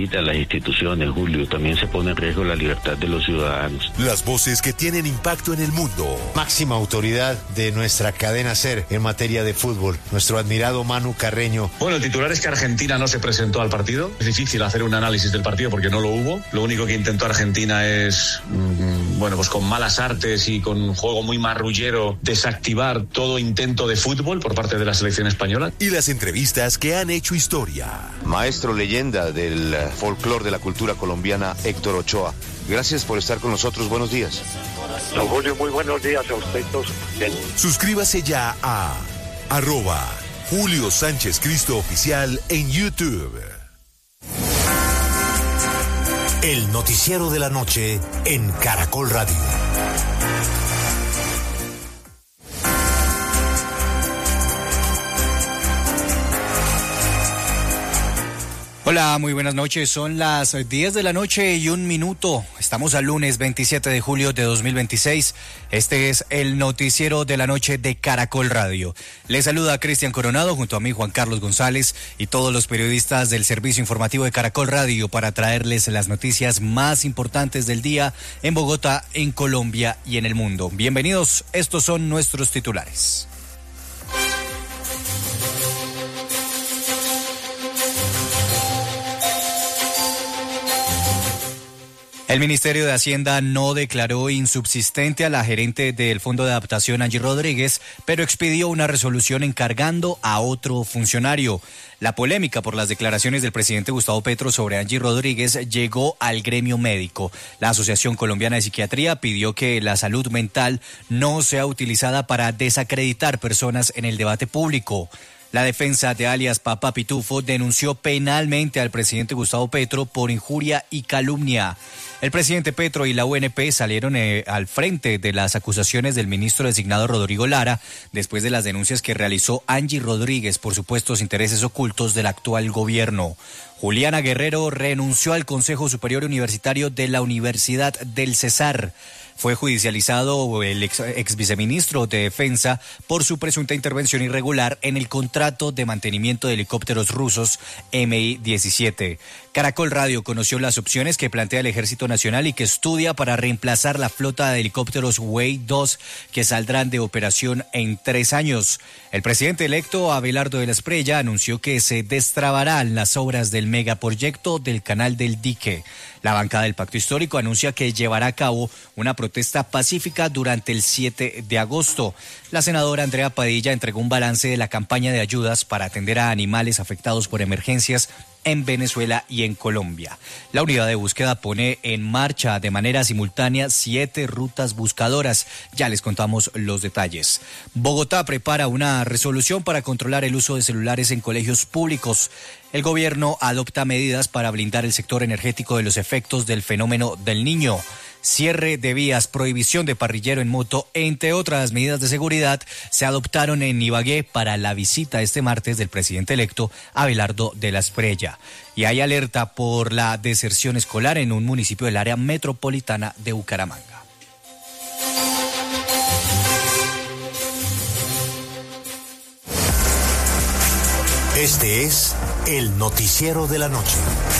debilita las instituciones, Julio, también se pone en riesgo la libertad de los ciudadanos. Las voces que tienen impacto en el mundo. Máxima autoridad de nuestra cadena SER en materia de fútbol, nuestro admirado Manu Carreño. Bueno, el titular es que Argentina no se presentó al partido. Es difícil hacer un análisis del partido porque no lo hubo. Lo único que intentó Argentina es, pues con malas artes y con un juego muy marrullero, desactivar todo intento de fútbol por parte de la selección española. Y las entrevistas que han hecho historia. Maestro leyenda del folclore de la cultura colombiana, Héctor Ochoa. Gracias por estar con nosotros. Buenos días. Don Julio, muy buenos días a usted todos. Suscríbase ya a @Julio Sánchez Cristo Oficial en YouTube. El noticiero de la noche en Caracol Radio. Hola, muy buenas noches. Son las 10 de la noche y 1 minuto. Estamos al lunes 27 de julio de 2026. Este es el noticiero de la noche de Caracol Radio. Les saluda Cristian Coronado junto a mí Juan Carlos González y todos los periodistas del servicio informativo de Caracol Radio para traerles las noticias más importantes del día en Bogotá, en Colombia y en el mundo. Bienvenidos, estos son nuestros titulares. El Ministerio de Hacienda no declaró insubsistente a la gerente del Fondo de Adaptación, Angie Rodríguez, pero expidió una resolución encargando a otro funcionario. La polémica por las declaraciones del presidente Gustavo Petro sobre Angie Rodríguez llegó al gremio médico. La Asociación Colombiana de Psiquiatría pidió que la salud mental no sea utilizada para desacreditar personas en el debate público. La defensa de alias Papá Pitufo denunció penalmente al presidente Gustavo Petro por injuria y calumnia. El presidente Petro y la UNP salieron al frente de las acusaciones del ministro designado Rodrigo Lara después de las denuncias que realizó Angie Rodríguez por supuestos intereses ocultos del actual gobierno. Juliana Guerrero renunció al Consejo Superior Universitario de la Universidad del Cesar. Fue judicializado el ex viceministro de Defensa por su presunta intervención irregular en el contrato de mantenimiento de helicópteros rusos Mi-17. Caracol Radio conoció las opciones que plantea el Ejército Nacional y que estudia para reemplazar la flota de helicópteros Wei-2 que saldrán de operación en 3 años. El presidente electo Abelardo de la Espriella anunció que se destrabarán las obras del megaproyecto del Canal del Dique. La bancada del Pacto Histórico anuncia que llevará a cabo una protesta pacífica durante el 7 de agosto. La senadora Andrea Padilla entregó un balance de la campaña de ayudas para atender a animales afectados por emergencias en Venezuela y en Colombia. La unidad de búsqueda pone en marcha de manera simultánea 7 rutas buscadoras. Ya les contamos los detalles. Bogotá prepara una resolución para controlar el uso de celulares en colegios públicos. El gobierno adopta medidas para blindar el sector energético de los efectos del fenómeno del Niño. Cierre de vías, prohibición de parrillero en moto, entre otras medidas de seguridad, se adoptaron en Ibagué para la visita este martes del presidente electo Abelardo de la Espriella. Y hay alerta por la deserción escolar en un municipio del área metropolitana de Bucaramanga. Este es el noticiero de la noche.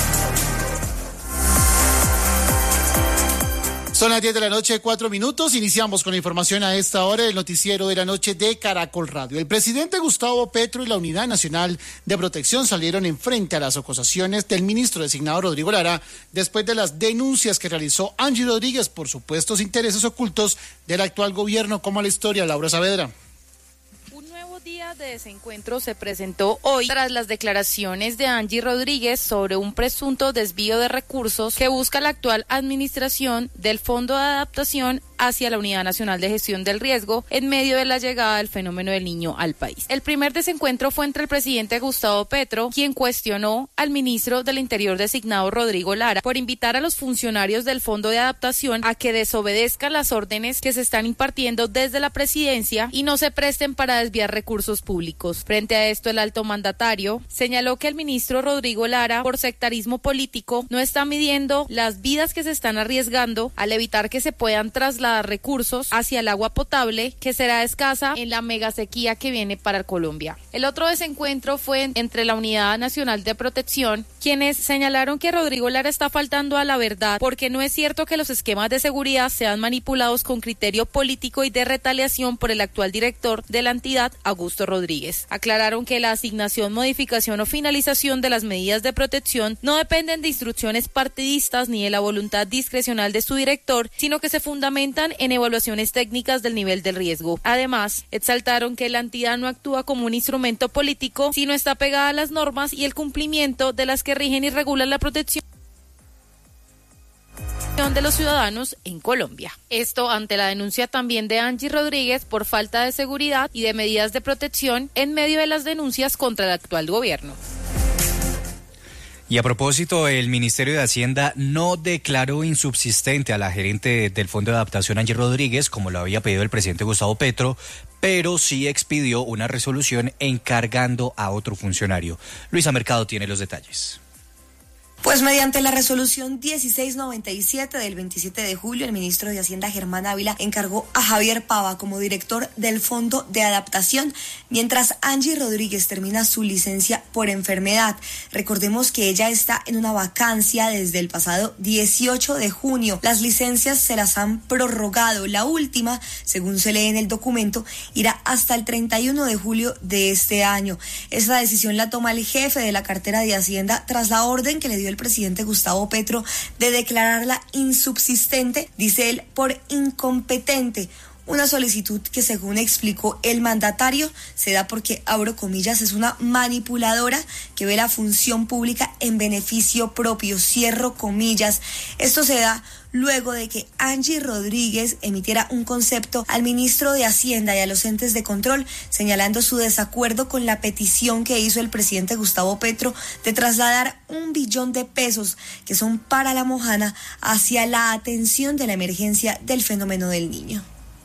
Son las 10 de la noche, 4 minutos. Iniciamos con la información a esta hora del noticiero de la noche de Caracol Radio. El presidente Gustavo Petro y la Unidad Nacional de Protección salieron en frente a las acusaciones del ministro designado Rodrigo Lara después de las denuncias que realizó Angie Rodríguez por supuestos intereses ocultos del actual gobierno. ¿Cómo la historia, Laura Saavedra? Día de desencuentro se presentó hoy tras las declaraciones de Angie Rodríguez sobre un presunto desvío de recursos que busca la actual administración del Fondo de Adaptación hacia la Unidad Nacional de Gestión del Riesgo en medio de la llegada del fenómeno del Niño al país. El primer desencuentro fue entre el presidente Gustavo Petro, quien cuestionó al ministro del Interior designado Rodrigo Lara por invitar a los funcionarios del Fondo de Adaptación a que desobedezcan las órdenes que se están impartiendo desde la presidencia y no se presten para desviar recursos públicos. Frente a esto, el alto mandatario señaló que el ministro Rodrigo Lara, por sectarismo político, no está midiendo las vidas que se están arriesgando al evitar que se puedan trasladar trasladar recursos hacia el agua potable, que será escasa en la mega sequía que viene para Colombia. El otro desencuentro fue entre la Unidad Nacional de Protección, quienes señalaron que Rodrigo Lara está faltando a la verdad porque no es cierto que los esquemas de seguridad sean manipulados con criterio político y de retaliación por el actual director de la entidad, Augusto Rodríguez. Aclararon que la asignación, modificación o finalización de las medidas de protección no dependen de instrucciones partidistas ni de la voluntad discrecional de su director, sino que se fundamentan en evaluaciones técnicas del nivel del riesgo. Además, exaltaron que la entidad no actúa como un instrumento político, sino está pegada a las normas y el cumplimiento de las que rigen y regulan la protección de los ciudadanos en Colombia. Esto ante la denuncia también de Angie Rodríguez por falta de seguridad y de medidas de protección en medio de las denuncias contra el actual gobierno. Y a propósito, el Ministerio de Hacienda no declaró insubsistente a la gerente del Fondo de Adaptación, Angie Rodríguez, como lo había pedido el presidente Gustavo Petro, pero sí expidió una resolución encargando a otro funcionario. Luisa Mercado tiene los detalles. Pues mediante la resolución 1697 del 27 de julio, el ministro de Hacienda, Germán Ávila, encargó a Javier Pava como director del Fondo de Adaptación, mientras Angie Rodríguez termina su licencia por enfermedad. Recordemos que ella está en una vacancia desde el pasado 18 de junio. Las licencias se las han prorrogado. La última, según se lee en el documento, irá hasta el 31 de julio de este año. Esta decisión la toma el jefe de la cartera de Hacienda tras la orden que le dio el presidente Gustavo Petro de declararla insubsistente, dice él, por incompetente. Una solicitud que, según explicó el mandatario, se da porque, abro comillas, es una manipuladora que ve la función pública en beneficio propio, cierro comillas. Esto se da luego de que Angie Rodríguez emitiera un concepto al ministro de Hacienda y a los entes de control, señalando su desacuerdo con la petición que hizo el presidente Gustavo Petro de trasladar 1 billón de pesos que son para la Mojana hacia la atención de la emergencia del fenómeno del Niño.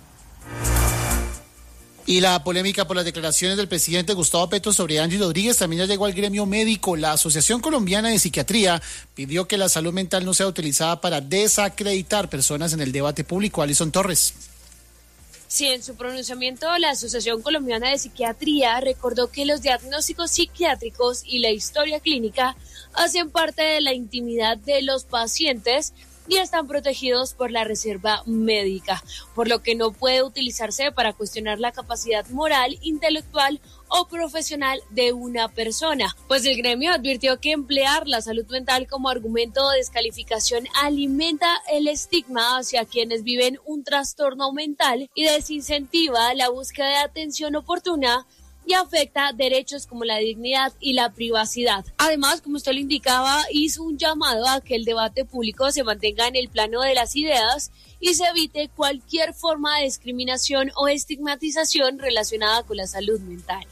Y la polémica por las declaraciones del presidente Gustavo Petro sobre Angie Rodríguez también ya llegó al gremio médico. La Asociación Colombiana de Psiquiatría pidió que la salud mental no sea utilizada para desacreditar personas en el debate público. Alison Torres. Sí, en su pronunciamiento, la Asociación Colombiana de Psiquiatría recordó que los diagnósticos psiquiátricos y la historia clínica hacen parte de la intimidad de los pacientes y están protegidos por la reserva médica, por lo que no puede utilizarse para cuestionar la capacidad moral, intelectual o profesional de una persona. Pues el gremio advirtió que emplear la salud mental como argumento de descalificación alimenta el estigma hacia quienes viven un trastorno mental y desincentiva la búsqueda de atención oportuna y afecta derechos como la dignidad y la privacidad. Además, como usted lo indicaba, hizo un llamado a que el debate público se mantenga en el plano de las ideas y se evite cualquier forma de discriminación o estigmatización relacionada con la salud mental.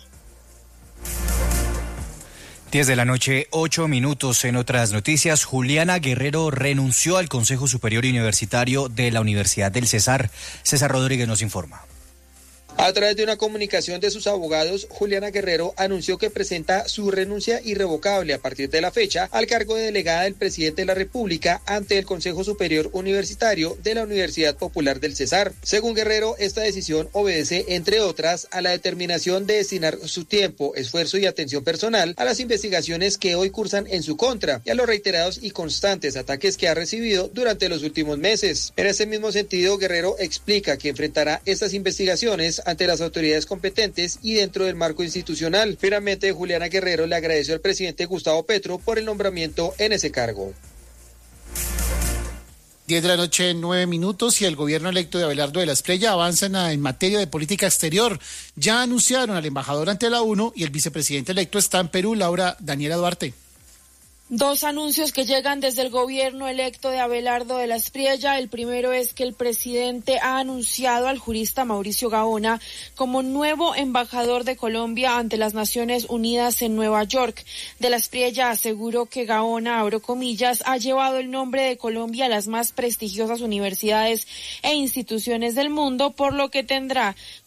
10 de la noche, 8 minutos. En otras noticias, Juliana Guerrero renunció al Consejo Superior Universitario de la Universidad del Cesar. César Rodríguez nos informa. A través de una comunicación de sus abogados, Juliana Guerrero anunció que presenta su renuncia irrevocable a partir de la fecha al cargo de delegada del presidente de la República ante el Consejo Superior Universitario de la Universidad Popular del Cesar. Según Guerrero, esta decisión obedece, entre otras, a la determinación de destinar su tiempo, esfuerzo y atención personal a las investigaciones que hoy cursan en su contra y a los reiterados y constantes ataques que ha recibido durante los últimos meses. En ese mismo sentido, Guerrero explica que enfrentará estas investigaciones ante las autoridades competentes y dentro del marco institucional. Finalmente, Juliana Guerrero le agradeció al presidente Gustavo Petro por el nombramiento en ese cargo. 10 de la noche, 9 minutos, y el gobierno electo de Abelardo de la Espriella avanza en materia de política exterior. Ya anunciaron al embajador ante la ONU y el vicepresidente electo está en Perú, Laura Daniela Duarte. Dos anuncios que llegan desde el gobierno electo de Abelardo de la Espriella. El primero es que el presidente ha anunciado al jurista Mauricio Gaona como nuevo embajador de Colombia ante las Naciones Unidas en Nueva York. De la Espriella aseguró que Gaona, abro comillas, ha llevado el nombre de Colombia a las más prestigiosas universidades e instituciones del mundo, por lo que tendrá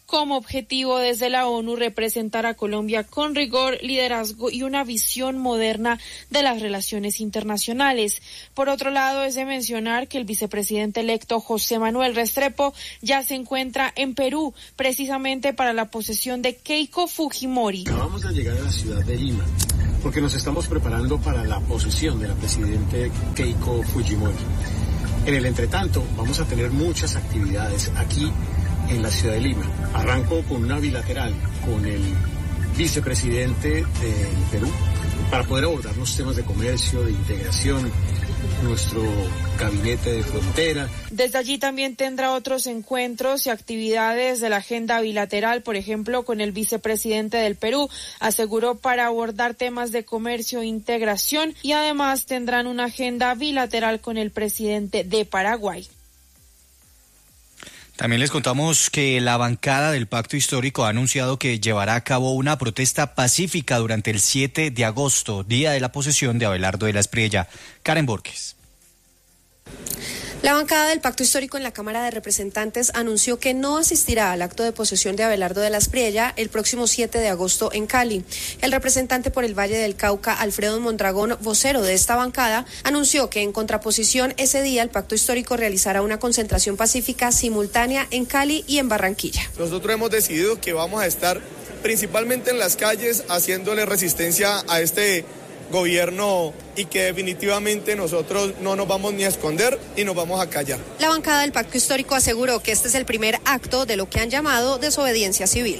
como objetivo desde la ONU representar a Colombia con rigor, liderazgo y una visión moderna de las relaciones internacionales. Por otro lado, es de mencionar que el vicepresidente electo José Manuel Restrepo ya se encuentra en Perú, precisamente para la posesión de Keiko Fujimori. Acabamos de llegar a la ciudad de Lima, porque nos estamos preparando para la posesión de la presidente Keiko Fujimori. En el entretanto, vamos a tener muchas actividades aquí en la ciudad de Lima. Arranco con una bilateral con el vicepresidente del Perú para poder abordar los temas de comercio, de integración, nuestro gabinete de frontera. Desde allí también tendrá otros encuentros y actividades de la agenda bilateral, por ejemplo, con el vicepresidente del Perú, aseguró, para abordar temas de comercio e integración, y además tendrán una agenda bilateral con el presidente de Paraguay. También les contamos que la bancada del Pacto Histórico ha anunciado que llevará a cabo una protesta pacífica durante el 7 de agosto, día de la posesión de Abelardo de la Espriella. Karen Borges. La bancada del Pacto Histórico en la Cámara de Representantes anunció que no asistirá al acto de posesión de Abelardo de la Espriella el próximo 7 de agosto en Cali. El representante por el Valle del Cauca, Alfredo Mondragón, vocero de esta bancada, anunció que en contraposición ese día el Pacto Histórico realizará una concentración pacífica simultánea en Cali y en Barranquilla. Nosotros hemos decidido que vamos a estar principalmente en las calles haciéndole resistencia a este gobierno y que definitivamente nosotros no nos vamos ni a esconder ni nos vamos a callar. La bancada del Pacto Histórico aseguró que este es el primer acto de lo que han llamado desobediencia civil.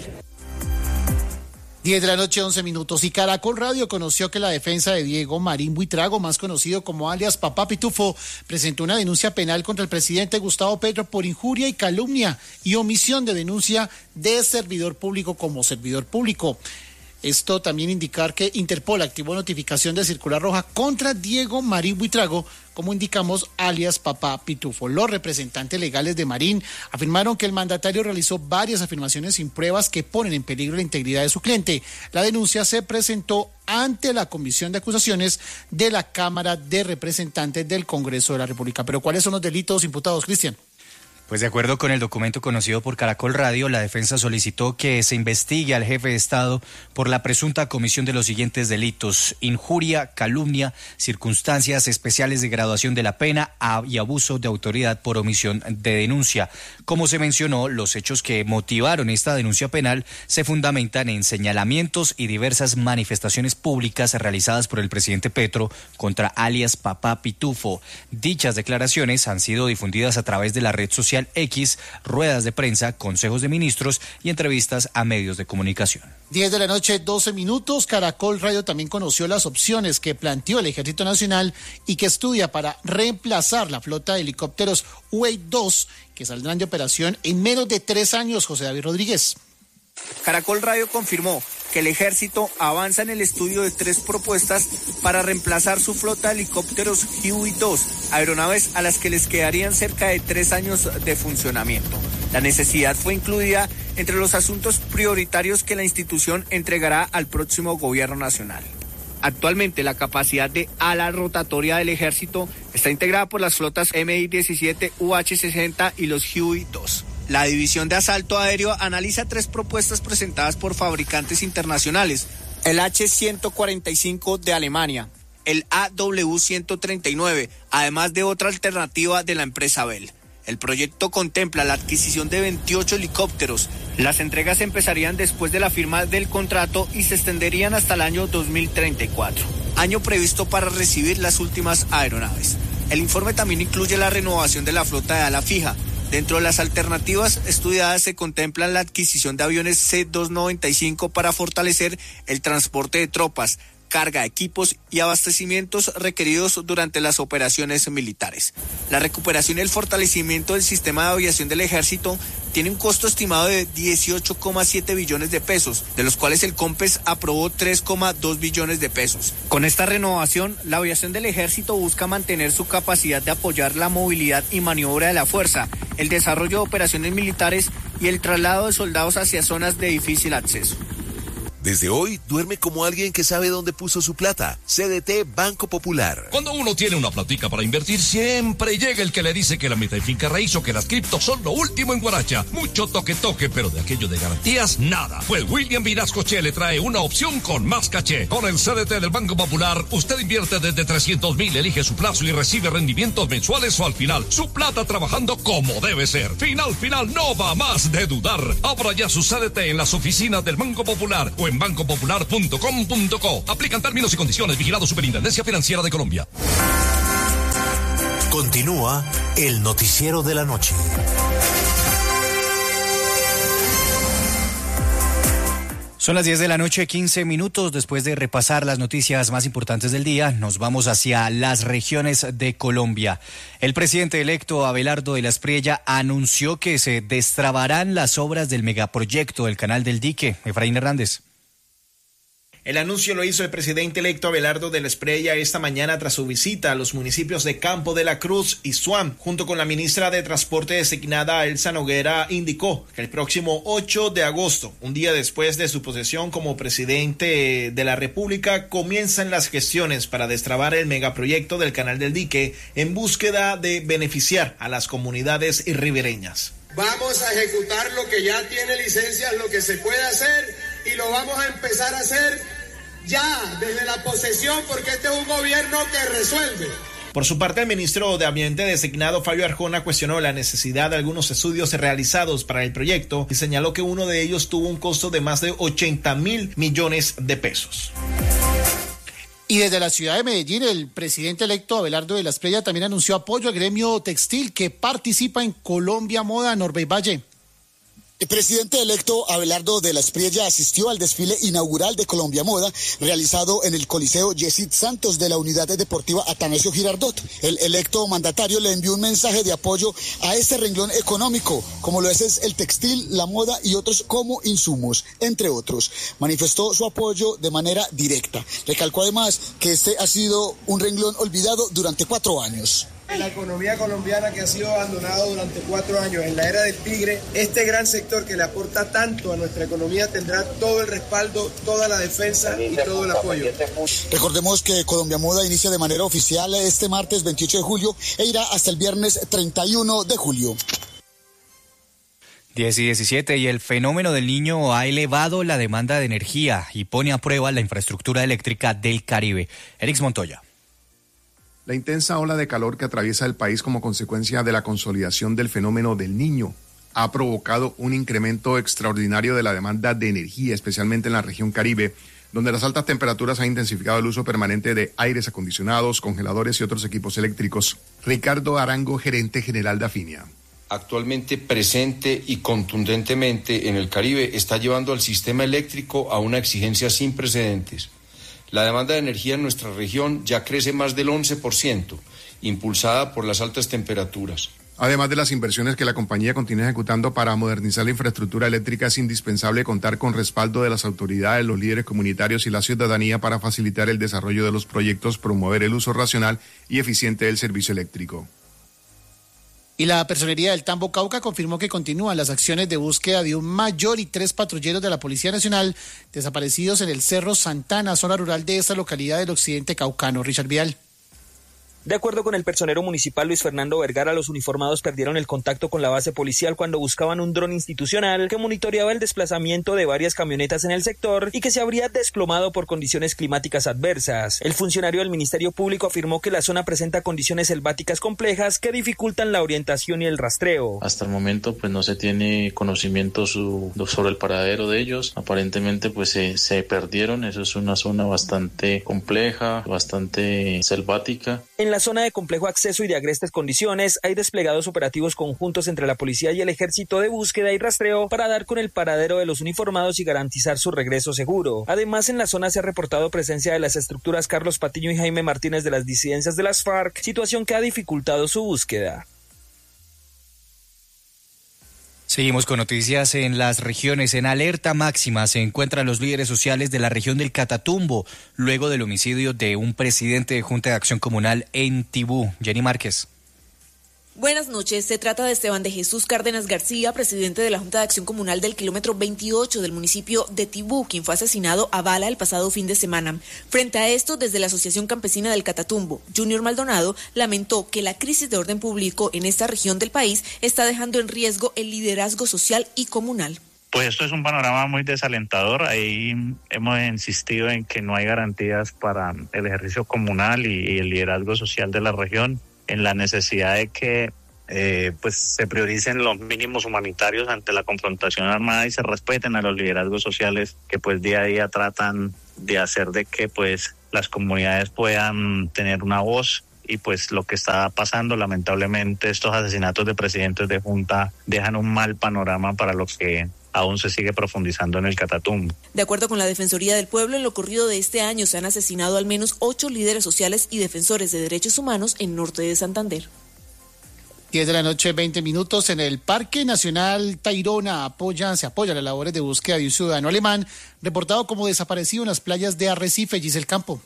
10 de la noche, 11 minutos. Y Caracol Radio conoció que la defensa de Diego Marín Buitrago, más conocido como alias Papá Pitufo, presentó una denuncia penal contra el presidente Gustavo Petro por injuria y calumnia y omisión de denuncia de servidor público como servidor público. Esto también indicar que Interpol activó notificación de circular roja contra Diego Marín Buitrago, como indicamos, alias Papá Pitufo. Los representantes legales de Marín afirmaron que el mandatario realizó varias afirmaciones sin pruebas que ponen en peligro la integridad de su cliente. La denuncia se presentó ante la Comisión de Acusaciones de la Cámara de Representantes del Congreso de la República. Pero ¿cuáles son los delitos imputados, Cristian? Pues de acuerdo con el documento conocido por Caracol Radio, la defensa solicitó que se investigue al jefe de Estado por la presunta comisión de los siguientes delitos: injuria, calumnia, circunstancias especiales de graduación de la pena y abuso de autoridad por omisión de denuncia. Como se mencionó, los hechos que motivaron esta denuncia penal se fundamentan en señalamientos y diversas manifestaciones públicas realizadas por el presidente Petro contra alias Papá Pitufo. Dichas declaraciones han sido difundidas a través de la red social X, ruedas de prensa, consejos de ministros y entrevistas a medios de comunicación. 10 de la noche, 12 minutos. Caracol Radio también conoció las opciones que planteó el Ejército Nacional y que estudia para reemplazar la flota de helicópteros UAV-2 que saldrán de operación en menos de 3 años. José David Rodríguez. Caracol Radio confirmó que el Ejército avanza en el estudio de 3 propuestas para reemplazar su flota de helicópteros Huey-2, aeronaves a las que les quedarían cerca de 3 años de funcionamiento. La necesidad fue incluida entre los asuntos prioritarios que la institución entregará al próximo gobierno nacional. Actualmente la capacidad de ala rotatoria del Ejército está integrada por las flotas MI-17, UH-60 y los Huey-2. La División de Asalto Aéreo analiza 3 propuestas presentadas por fabricantes internacionales: el H-145 de Alemania, el AW-139, además de otra alternativa de la empresa Bell. El proyecto contempla la adquisición de 28 helicópteros. Las entregas empezarían después de la firma del contrato y se extenderían hasta el año 2034, año previsto para recibir las últimas aeronaves. El informe también incluye la renovación de la flota de ala fija. Dentro de las alternativas estudiadas se contempla la adquisición de aviones C-295 para fortalecer el transporte de tropas, carga, equipos y abastecimientos requeridos durante las operaciones militares. La recuperación y el fortalecimiento del sistema de aviación del Ejército tiene un costo estimado de 18,7 billones de pesos, de los cuales el COMPES aprobó 3,2 billones de pesos. Con esta renovación, la aviación del Ejército busca mantener su capacidad de apoyar la movilidad y maniobra de la fuerza, el desarrollo de operaciones militares y el traslado de soldados hacia zonas de difícil acceso. Desde hoy, duerme como alguien que sabe dónde puso su plata. CDT Banco Popular. Cuando uno tiene una platica para invertir, siempre llega el que le dice que la meta y finca raíz o que las criptos son lo último en Guaracha. Mucho toque, pero de aquello de garantías, nada. Pues William Vinascoche le trae una opción con más caché. Con el CDT del Banco Popular, usted invierte desde 300,000, elige su plazo y recibe rendimientos mensuales o al final. Su plata trabajando como debe ser. Final, no va más de dudar. Abra ya su CDT en las oficinas del Banco Popular o en bancopopular.com.co. Aplican términos y condiciones. Vigilado Superintendencia Financiera de Colombia. Continúa el noticiero de la noche. Son las 10 de la noche, 15 minutos. Después de repasar las noticias más importantes del día, nos vamos hacia las regiones de Colombia. El presidente electo Abelardo de la Espriella anunció que se destrabarán las obras del megaproyecto del Canal del Dique. Efraín Hernández. El anuncio lo hizo el presidente electo Abelardo de la Espriella esta mañana tras su visita a los municipios de Campo de la Cruz y Suam. Junto con la ministra de Transporte designada Elsa Noguera, indicó que el próximo 8 de agosto, un día después de su posesión como presidente de la República, comienzan las gestiones para destrabar el megaproyecto del Canal del Dique en búsqueda de beneficiar a las comunidades ribereñas. Vamos a ejecutar lo que ya tiene licencias, lo que se puede hacer, y lo vamos a empezar a hacer ya desde la posesión, porque este es un gobierno que resuelve. Por su parte, el ministro de Ambiente designado Fabio Arjona cuestionó la necesidad de algunos estudios realizados para el proyecto y señaló que uno de ellos tuvo un costo de más de 80.000 millones de pesos. Y desde la ciudad de Medellín, el presidente electo Abelardo de la Espriella también anunció apoyo al gremio textil que participa en Colombia Moda. Norbey Valle. El presidente electo Abelardo de la Espriella asistió al desfile inaugural de Colombia Moda realizado en el Coliseo Yesid Santos de la Unidad Deportiva Atanasio Girardot. El electo mandatario le envió un mensaje de apoyo a este renglón económico, como lo es el textil, la moda y otros como insumos, entre otros. Manifestó su apoyo de manera directa. Recalcó además que este ha sido un renglón olvidado durante 4 años. En la economía colombiana que ha sido abandonado durante 4 años, en la era del tigre, este gran sector que le aporta tanto a nuestra economía tendrá todo el respaldo, toda la defensa y todo el apoyo. Recordemos que Colombia Moda inicia de manera oficial este martes 28 de julio e irá hasta el viernes 31 de julio. 10 y 17, y el fenómeno del Niño ha elevado la demanda de energía y pone a prueba la infraestructura eléctrica del Caribe. Erix Montoya. La intensa ola de calor que atraviesa el país como consecuencia de la consolidación del fenómeno del Niño ha provocado un incremento extraordinario de la demanda de energía, especialmente en la región Caribe, donde las altas temperaturas han intensificado el uso permanente de aires acondicionados, congeladores y otros equipos eléctricos. Ricardo Arango, gerente general de Afinia. Actualmente presente y contundentemente en el Caribe está llevando al sistema eléctrico a una exigencia sin precedentes. La demanda de energía en nuestra región ya crece más del 11%, impulsada por las altas temperaturas. Además de las inversiones que la compañía continúa ejecutando para modernizar la infraestructura eléctrica, es indispensable contar con respaldo de las autoridades, los líderes comunitarios y la ciudadanía para facilitar el desarrollo de los proyectos, promover el uso racional y eficiente del servicio eléctrico. Y la Personería del Tambo Cauca confirmó que continúan las acciones de búsqueda de un mayor y 3 patrulleros de la Policía Nacional desaparecidos en el Cerro Santana, zona rural de esta localidad del occidente caucano. Richard Vial. De acuerdo con el personero municipal Luis Fernando Vergara, los uniformados perdieron el contacto con la base policial cuando buscaban un dron institucional que monitoreaba el desplazamiento de varias camionetas en el sector y que se habría desplomado por condiciones climáticas adversas. El funcionario del Ministerio Público afirmó que la zona presenta condiciones selváticas complejas que dificultan la orientación y el rastreo. Hasta el momento no se tiene conocimiento sobre el paradero de ellos. Aparentemente se perdieron. Eso es una zona bastante compleja, bastante selvática. En la zona de complejo acceso y de agrestes condiciones hay desplegados operativos conjuntos entre la policía y el ejército de búsqueda y rastreo para dar con el paradero de los uniformados y garantizar su regreso seguro. Además, en la zona se ha reportado presencia de las estructuras Carlos Patiño y Jaime Martínez de las disidencias de las FARC, situación que ha dificultado su búsqueda. Seguimos con noticias en las regiones. En alerta máxima se encuentran los líderes sociales de la región del Catatumbo, luego del homicidio de un presidente de Junta de Acción Comunal en Tibú. Jenny Márquez. Buenas noches. Se trata de Esteban de Jesús Cárdenas García, presidente de la Junta de Acción Comunal del kilómetro 28 del municipio de Tibú, quien fue asesinado a bala el pasado fin de semana. Frente a esto, desde la Asociación Campesina del Catatumbo, Junior Maldonado lamentó que la crisis de orden público en esta región del país está dejando en riesgo el liderazgo social y comunal. Pues esto es un panorama muy desalentador. Ahí hemos insistido en que no hay garantías para el ejercicio comunal y el liderazgo social de la región, en la necesidad de que pues se prioricen los mínimos humanitarios ante la confrontación armada y se respeten a los liderazgos sociales que pues día a día tratan de hacer de que pues las comunidades puedan tener una voz. Y pues lo que está pasando, lamentablemente, estos asesinatos de presidentes de junta dejan un mal panorama para lo que aún se sigue profundizando en el Catatumbo. De acuerdo con la Defensoría del Pueblo, en lo corrido de este año se han asesinado al menos 8 líderes sociales y defensores de derechos humanos en norte de Santander. 10 de la noche, 20 minutos. En el Parque Nacional Tayrona se apoya las labores de búsqueda de un ciudadano alemán reportado como desaparecido en las playas de Arrecife, Giselle Campo.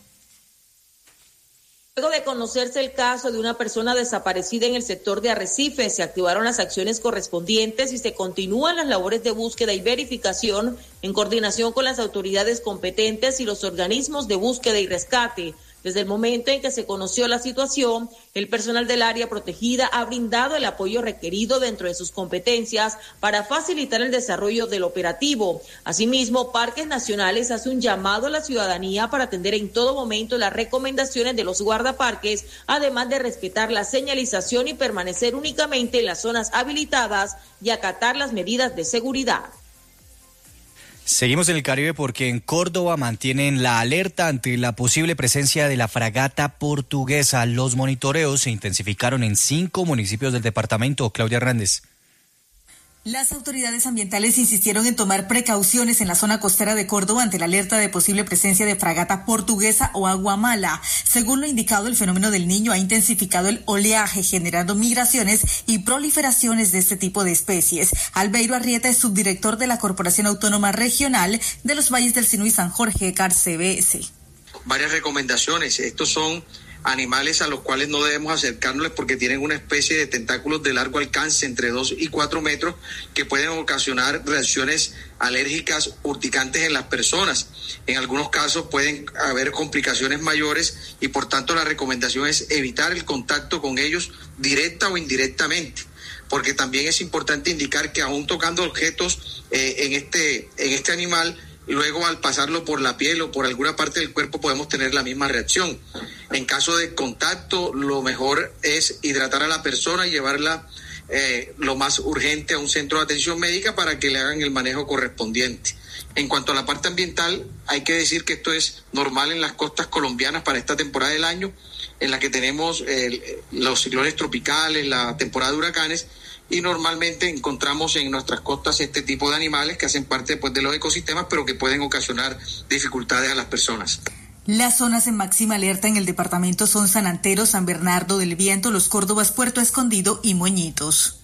Luego de conocerse el caso de una persona desaparecida en el sector de Arrecife, se activaron las acciones correspondientes y se continúan las labores de búsqueda y verificación en coordinación con las autoridades competentes y los organismos de búsqueda y rescate. Desde el momento en que se conoció la situación, el personal del área protegida ha brindado el apoyo requerido dentro de sus competencias para facilitar el desarrollo del operativo. Asimismo, Parques Nacionales hace un llamado a la ciudadanía para atender en todo momento las recomendaciones de los guardaparques, además de respetar la señalización y permanecer únicamente en las zonas habilitadas y acatar las medidas de seguridad. Seguimos en el Caribe porque en Córdoba mantienen la alerta ante la posible presencia de la fragata portuguesa. Los monitoreos se intensificaron en 5 municipios del departamento. Claudia Hernández. Las autoridades ambientales insistieron en tomar precauciones en la zona costera de Córdoba ante la alerta de posible presencia de fragata portuguesa o agua mala. Según lo indicado, el fenómeno del Niño ha intensificado el oleaje, generando migraciones y proliferaciones de este tipo de especies. Albeiro Arrieta es subdirector de la Corporación Autónoma Regional de los Valles del Sinú y San Jorge, CARCBS. Varias recomendaciones. Estos son animales a los cuales no debemos acercarnos porque tienen una especie de tentáculos de largo alcance, entre 2 y 4 metros, que pueden ocasionar reacciones alérgicas urticantes en las personas. En algunos casos pueden haber complicaciones mayores y por tanto la recomendación es evitar el contacto con ellos directa o indirectamente, porque también es importante indicar que aún tocando objetos en este animal, luego al pasarlo por la piel o por alguna parte del cuerpo podemos tener la misma reacción. En caso de contacto, lo mejor es hidratar a la persona y llevarla lo más urgente a un centro de atención médica para que le hagan el manejo correspondiente. En cuanto a la parte ambiental, hay que decir que esto es normal en las costas colombianas para esta temporada del año, en la que tenemos los ciclones tropicales, la temporada de huracanes, y normalmente encontramos en nuestras costas este tipo de animales que hacen parte pues, de los ecosistemas, pero que pueden ocasionar dificultades a las personas. Las zonas en máxima alerta en el departamento son San Antero, San Bernardo del Viento, Los Córdobas, Puerto Escondido y Moñitos.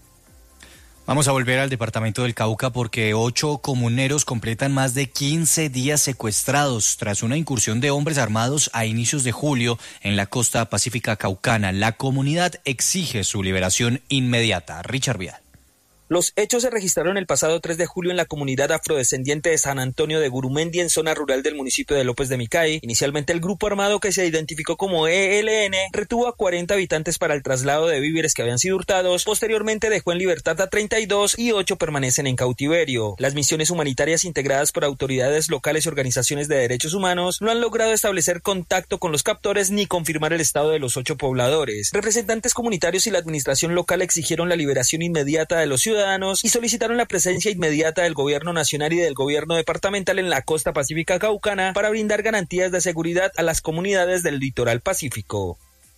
Vamos a volver al departamento del Cauca porque 8 comuneros completan más de 15 días secuestrados tras una incursión de hombres armados a inicios de julio en la costa pacífica caucana. La comunidad exige su liberación inmediata. Richard Vidal. Los hechos se registraron el pasado 3 de julio en la comunidad afrodescendiente de San Antonio de Gurumendi, en zona rural del municipio de López de Micay. Inicialmente el grupo armado, que se identificó como ELN, retuvo a 40 habitantes para el traslado de víveres que habían sido hurtados. Posteriormente dejó en libertad a 32 y 8 permanecen en cautiverio. Las misiones humanitarias integradas por autoridades locales y organizaciones de derechos humanos no han logrado establecer contacto con los captores ni confirmar el estado de los 8 pobladores. Representantes comunitarios y la administración local exigieron la liberación inmediata de los ciudadanos y solicitaron la presencia inmediata del gobierno nacional y del gobierno departamental en la costa pacífica caucana para brindar garantías de seguridad a las comunidades del litoral pacífico.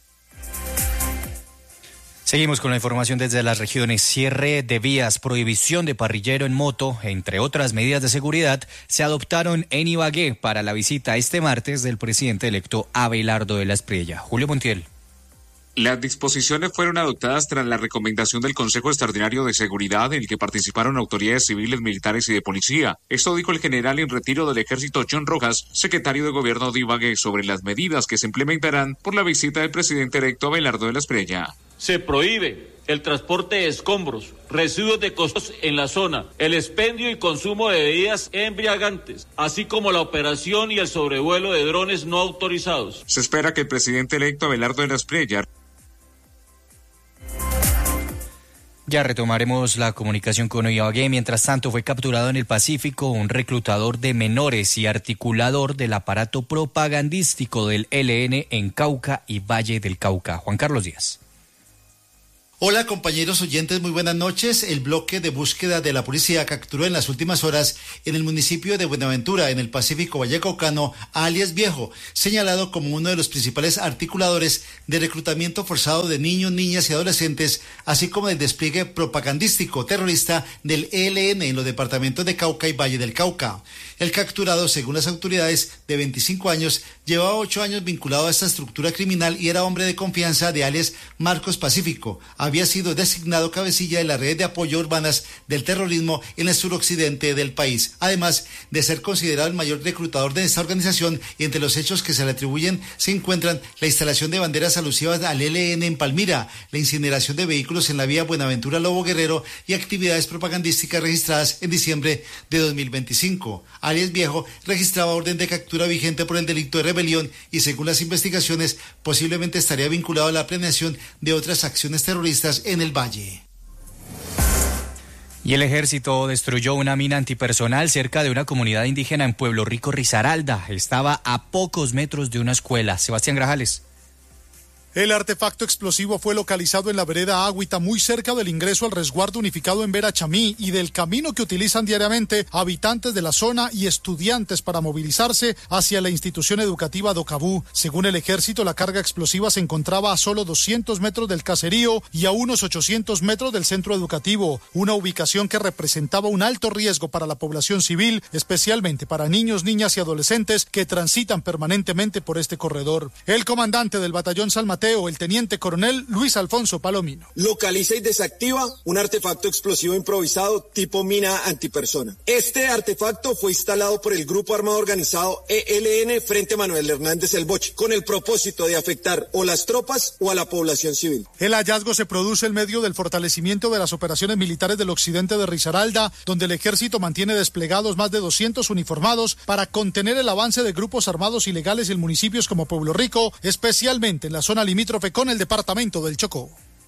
Seguimos con la información desde las regiones. Cierre de vías, prohibición de parrillero en moto, entre otras medidas de seguridad, se adoptaron en Ibagué para la visita este martes del presidente electo Abelardo de la Espriella. Julio Montiel. Las disposiciones fueron adoptadas tras la recomendación del Consejo Extraordinario de Seguridad, en el que participaron autoridades civiles, militares y de policía. Esto dijo el general en retiro del Ejército John Rojas, secretario de Gobierno de Ibagué, sobre las medidas que se implementarán por la visita del presidente electo Abelardo de la Espriella. Se prohíbe el transporte de escombros, residuos de costos en la zona, el expendio y consumo de bebidas embriagantes, así como la operación y el sobrevuelo de drones no autorizados. Se espera que el presidente electo Abelardo de la Espriella... Ya retomaremos la comunicación con Ibagué. Mientras tanto, fue capturado en el Pacífico un reclutador de menores y articulador del aparato propagandístico del ELN en Cauca y Valle del Cauca. Juan Carlos Díaz. Hola compañeros oyentes, muy buenas noches. El bloque de búsqueda de la policía capturó en las últimas horas en el municipio de Buenaventura, en el Pacífico Vallecaucano, a alias Viejo, señalado como uno de los principales articuladores de reclutamiento forzado de niños, niñas y adolescentes, así como del despliegue propagandístico terrorista del ELN en los departamentos de Cauca y Valle del Cauca. El capturado, según las autoridades, de 25 años, llevaba 8 años vinculado a esta estructura criminal y era hombre de confianza de alias Marcos Pacífico. Había sido designado cabecilla de la red de apoyo urbanas del terrorismo en el suroccidente del país. Además de ser considerado el mayor reclutador de esta organización, y entre los hechos que se le atribuyen se encuentran la instalación de banderas alusivas al ELN en Palmira, la incineración de vehículos en la vía Buenaventura-Lobo Guerrero y actividades propagandísticas registradas en diciembre de 2025. Alias Viejo registraba orden de captura vigente por el delito de rebelión y, según las investigaciones, posiblemente estaría vinculado a la planeación de otras acciones terroristas en el Valle. Y el ejército destruyó una mina antipersonal cerca de una comunidad indígena en Pueblo Rico, Risaralda. Estaba a pocos metros de una escuela. Sebastián Grajales. El artefacto explosivo fue localizado en la vereda Agüita, muy cerca del ingreso al resguardo unificado en Verachamí y del camino que utilizan diariamente habitantes de la zona y estudiantes para movilizarse hacia la institución educativa Docabú. Según el ejército, la carga explosiva se encontraba a solo 200 metros del caserío y a unos 800 metros del centro educativo, una ubicación que representaba un alto riesgo para la población civil, especialmente para niños, niñas y adolescentes que transitan permanentemente por este corredor. El comandante del batallón San Mateo, el teniente coronel Luis Alfonso Palomino. Localiza y desactiva un artefacto explosivo improvisado tipo mina antipersona. Este artefacto fue instalado por el grupo armado organizado ELN frente a Manuel Hernández El Boche, con el propósito de afectar o las tropas o a la población civil. El hallazgo se produce en medio del fortalecimiento de las operaciones militares del occidente de Risaralda, donde el ejército mantiene desplegados más de 200 uniformados para contener el avance de grupos armados ilegales en municipios como Pueblo Rico, especialmente en la zona limítrofe con el departamento del Chocó.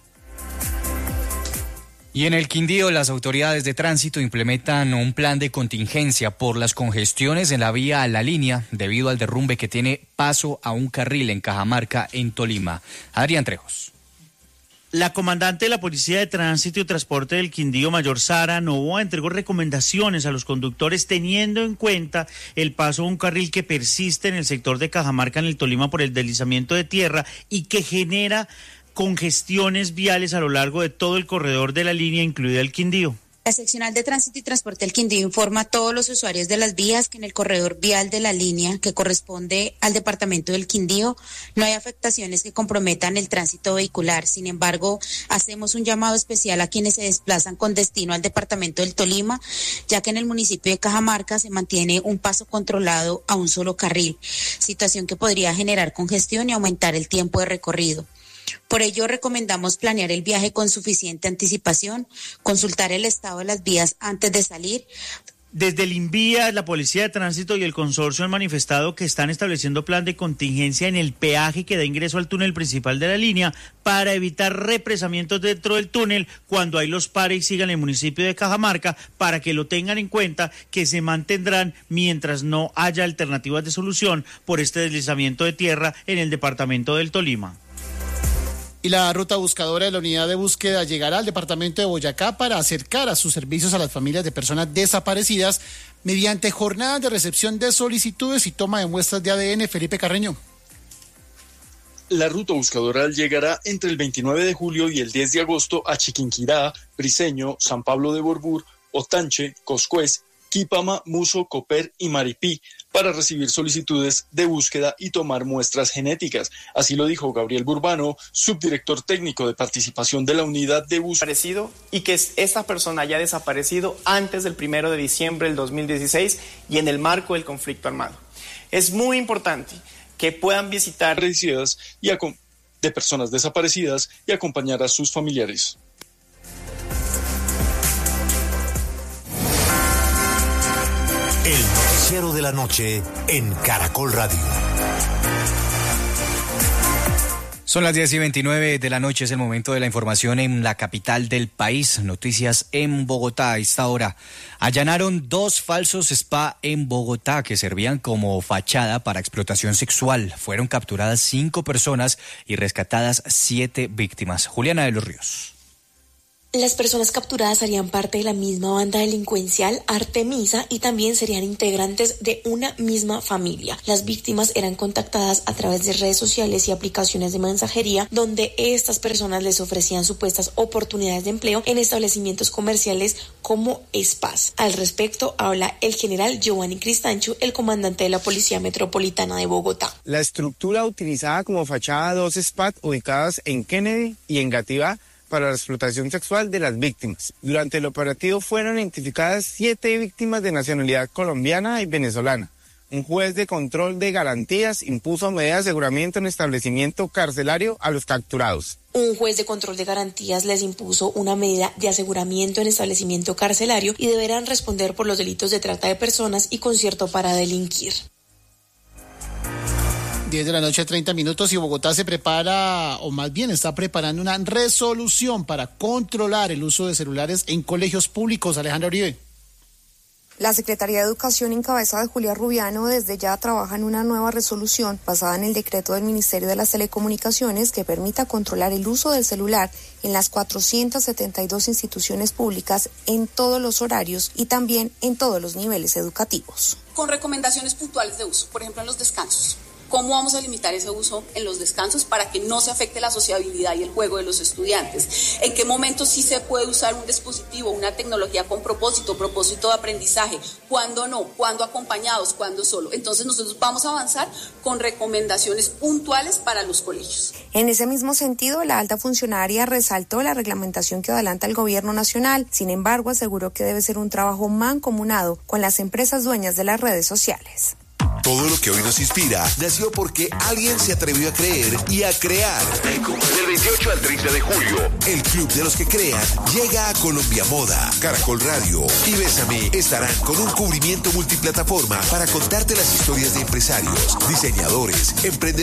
Y en el Quindío, las autoridades de tránsito implementan un plan de contingencia por las congestiones en la vía a La Línea debido al derrumbe que tiene paso a un carril en Cajamarca, en Tolima. Adrián Trejos. La comandante de la Policía de Tránsito y Transporte del Quindío, Mayor Sara Novoa, entregó recomendaciones a los conductores teniendo en cuenta el paso a un carril que persiste en el sector de Cajamarca, en el Tolima, por el deslizamiento de tierra y que genera congestiones viales a lo largo de todo el corredor de la línea, incluida el Quindío. La seccional de Tránsito y Transporte del Quindío informa a todos los usuarios de las vías que en el corredor vial de la línea que corresponde al departamento del Quindío no hay afectaciones que comprometan el tránsito vehicular. Sin embargo, hacemos un llamado especial a quienes se desplazan con destino al departamento del Tolima, ya que en el municipio de Cajamarca se mantiene un paso controlado a un solo carril, situación que podría generar congestión y aumentar el tiempo de recorrido. Por ello, recomendamos planear el viaje con suficiente anticipación, consultar el estado de las vías antes de salir. Desde el INVIA, la Policía de Tránsito y el consorcio han manifestado que están estableciendo plan de contingencia en el peaje que da ingreso al túnel principal de la línea para evitar represamientos dentro del túnel cuando hay los pares y sigan en el municipio de Cajamarca, para que lo tengan en cuenta, que se mantendrán mientras no haya alternativas de solución por este deslizamiento de tierra en el departamento del Tolima. Y la ruta buscadora de la unidad de búsqueda llegará al departamento de Boyacá para acercar a sus servicios a las familias de personas desaparecidas mediante jornadas de recepción de solicitudes y toma de muestras de ADN. Felipe Carreño. La ruta buscadora llegará entre el 29 de julio y el 10 de agosto a Chiquinquirá, Briceño, San Pablo de Borbur, Otanche, Coscuez, Quipama, Muso, Copper y Maripí, para recibir solicitudes de búsqueda y tomar muestras genéticas. Así lo dijo Gabriel Burbano, subdirector técnico de participación de la unidad de búsqueda. Y que esta persona haya desaparecido antes del 1 de diciembre del 2016 y en el marco del conflicto armado. Es muy importante que puedan visitar y de personas desaparecidas y acompañar a sus familiares. El noticiero de la noche en Caracol Radio. Son las 10:29 de la noche, es el momento de la información en la capital del país. Noticias en Bogotá a esta hora. Allanaron 2 falsos spa en Bogotá que servían como fachada para explotación sexual. Fueron capturadas 5 personas y rescatadas 7 víctimas. Juliana de los Ríos. Las personas capturadas harían parte de la misma banda delincuencial Artemisa y también serían integrantes de una misma familia. Las víctimas eran contactadas a través de redes sociales y aplicaciones de mensajería donde estas personas les ofrecían supuestas oportunidades de empleo en establecimientos comerciales como spas. Al respecto habla el general Giovanni Cristancho, el comandante de la Policía Metropolitana de Bogotá. La estructura utilizada como fachada 2 spas ubicadas en Kennedy y en Gativá para la explotación sexual de las víctimas. Durante el operativo fueron identificadas 7 víctimas de nacionalidad colombiana y venezolana. Un juez de control de garantías impuso medidas de aseguramiento en establecimiento carcelario a los capturados. Un juez de control de garantías les impuso una medida de aseguramiento en establecimiento carcelario y deberán responder por los delitos de trata de personas y concierto para delinquir. 10 de la noche, 30 minutos, y Bogotá se prepara, o más bien está preparando una resolución para controlar el uso de celulares en colegios públicos. Alejandra Uribe. La Secretaría de Educación, en cabeza de Julia Rubiano, desde ya trabaja en una nueva resolución basada en el decreto del Ministerio de las Telecomunicaciones que permita controlar el uso del celular en las 472 instituciones públicas en todos los horarios y también en todos los niveles educativos. Con recomendaciones puntuales de uso, por ejemplo en los descansos. ¿Cómo vamos a limitar ese uso en los descansos para que no se afecte la sociabilidad y el juego de los estudiantes? ¿En qué momento sí se puede usar un dispositivo, una tecnología con propósito de aprendizaje? ¿Cuándo no? ¿Cuándo acompañados? ¿Cuándo solo? Entonces nosotros vamos a avanzar con recomendaciones puntuales para los colegios. En ese mismo sentido, la alta funcionaria resaltó la reglamentación que adelanta el gobierno nacional. Sin embargo, aseguró que debe ser un trabajo mancomunado con las empresas dueñas de las redes sociales. Todo lo que hoy nos inspira nació porque alguien se atrevió a creer y a crear. Del 28 al 30 de julio, el Club de los que crean llega a Colombia Moda. Caracol Radio y Bésame estarán con un cubrimiento multiplataforma para contarte las historias de empresarios, diseñadores, emprendedores